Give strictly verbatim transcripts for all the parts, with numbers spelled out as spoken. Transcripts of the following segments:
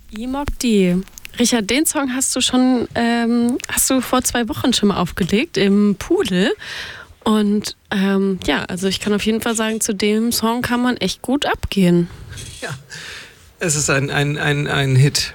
Imogdi. Richard, den Song hast du schon, ähm, hast du vor zwei Wochen schon mal aufgelegt im Pudel. Und ähm, ja, also ich kann auf jeden Fall sagen, zu dem Song kann man echt gut abgehen. Ja, es ist ein, ein, ein, ein Hit.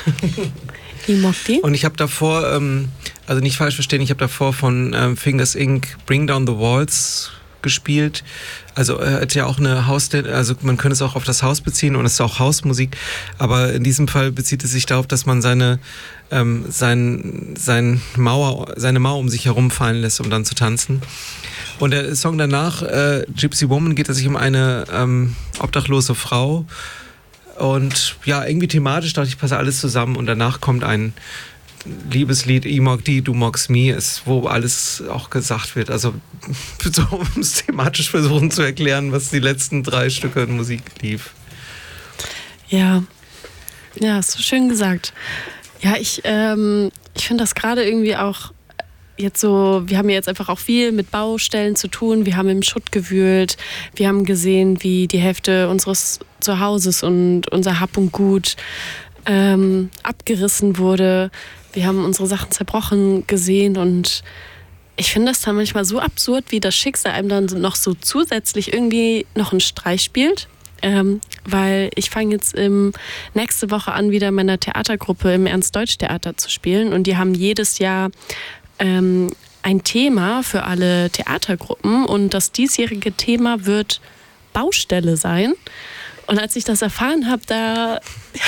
Imogdi. Und ich habe davor, ähm, also nicht falsch verstehen, ich habe davor von ähm, Fingers Incorporated Bring Down the Walls gespielt. Also er hat ja auch eine Haus, also man könnte es auch auf das Haus beziehen und es ist auch Hausmusik, aber in diesem Fall bezieht es sich darauf, dass man seine ähm, sein, sein Mauer, seine Mauer um sich herum fallen lässt, um dann zu tanzen. Und der Song danach, äh, Gypsy Woman, geht es sich um eine ähm, obdachlose Frau und ja, irgendwie thematisch dachte ich, passe alles zusammen und danach kommt ein Liebeslied, Imogdi, du magst me, ist, wo alles auch gesagt wird. Also, so, um es thematisch versuchen zu erklären, was die letzten drei Stücke in Musik lief. Ja, ja, hast du schön gesagt. Ja, ich, ähm, ich finde das gerade irgendwie auch jetzt so, wir haben ja jetzt einfach auch viel mit Baustellen zu tun. Wir haben im Schutt gewühlt. Wir haben gesehen, wie die Hälfte unseres Zuhauses und unser Hab und Gut ähm, abgerissen wurde. Wir haben unsere Sachen zerbrochen gesehen und ich finde das dann manchmal so absurd, wie das Schicksal einem dann noch so zusätzlich irgendwie noch einen Streich spielt. Ähm, weil ich fange jetzt im, nächste Woche an, wieder in meiner Theatergruppe im Ernst-Deutsch-Theater zu spielen und die haben jedes Jahr ähm, ein Thema für alle Theatergruppen und das diesjährige Thema wird Baustelle sein. Und als ich das erfahren habe, da...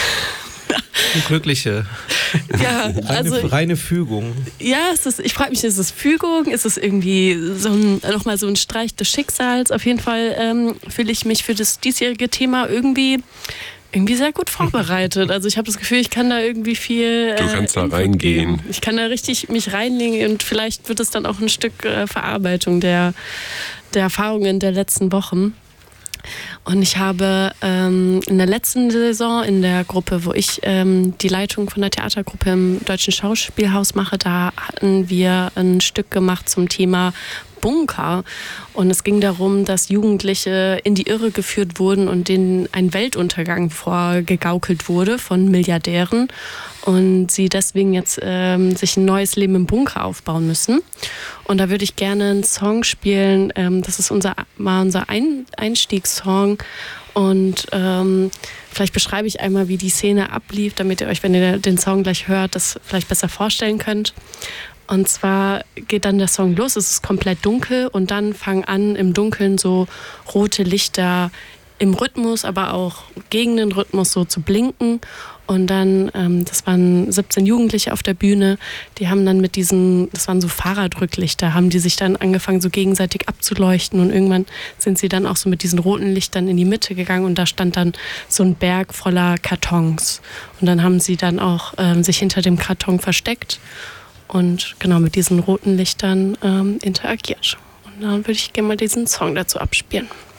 Glückliche. Ja, also, reine, reine Fügung. Ja, es ist, ich frage mich, ist es Fügung? Ist es irgendwie so ein, nochmal so ein Streich des Schicksals? Auf jeden Fall ähm, fühle ich mich für das diesjährige Thema irgendwie, irgendwie sehr gut vorbereitet. Also ich habe das Gefühl, ich kann da irgendwie viel... Du kannst äh, da reingehen. Geben. Ich kann da richtig mich reinlegen und vielleicht wird es dann auch ein Stück äh, Verarbeitung der, der Erfahrungen der letzten Wochen. Und ich habe ähm, in der letzten Saison in der Gruppe, wo ich ähm, die Leitung von der Theatergruppe im Deutschen Schauspielhaus mache, da hatten wir ein Stück gemacht zum Thema Bunker. Und es ging darum, dass Jugendliche in die Irre geführt wurden und denen ein Weltuntergang vorgegaukelt wurde von Milliardären. Und sie deswegen jetzt ähm, sich ein neues Leben im Bunker aufbauen müssen. Und da würde ich gerne einen Song spielen. Ähm, das ist unser, mal unser Ein- Einstiegssong. Und ähm, vielleicht beschreibe ich einmal, wie die Szene ablief, damit ihr euch, wenn ihr den Song gleich hört, das vielleicht besser vorstellen könnt. Und zwar geht dann der Song los, es ist komplett dunkel und dann fangen an im Dunkeln so rote Lichter im Rhythmus, aber auch gegen den Rhythmus so zu blinken. Und dann, ähm, das waren siebzehn Jugendliche auf der Bühne, die haben dann mit diesen, das waren so Fahrradrücklichter, haben die sich dann angefangen so gegenseitig abzuleuchten und irgendwann sind sie dann auch so mit diesen roten Lichtern in die Mitte gegangen und da stand dann so ein Berg voller Kartons. Und dann haben sie dann auch ähm, sich hinter dem Karton versteckt und genau mit diesen roten Lichtern ähm, interagiert. Und dann würde ich gerne mal diesen Song dazu abspielen.